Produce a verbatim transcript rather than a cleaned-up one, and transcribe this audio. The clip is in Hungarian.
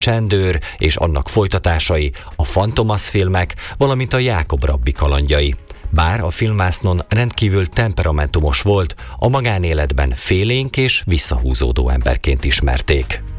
Csendőr és annak folytatásai, a Fantomas filmek, valamint a Jákob rabbi kalandjai. Bár a filmvásznon rendkívül temperamentumos volt, a magánéletben félénk és visszahúzódó emberként ismerték.